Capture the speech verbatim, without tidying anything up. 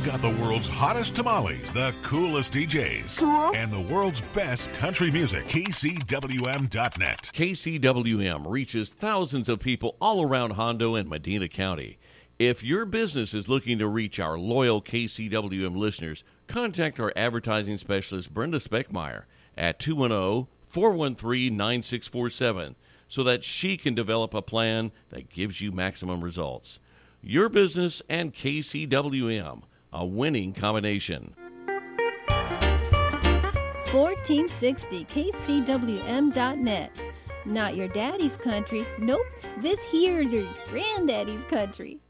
We've got the world's hottest tamales, the coolest D Js, Cool. and the world's best country music. K C W M dot net. K C W M reaches thousands of people all around Hondo and Medina County. If your business is looking to reach our loyal K C W M listeners, contact our advertising specialist, Brenda Speckmeyer, at two one zero, four one three, nine six four seven so that she can develop a plan that gives you maximum results. Your business and K C W M, a winning combination. fourteen sixty K C W M dot net. Not your daddy's country. Nope, this here's your granddaddy's country.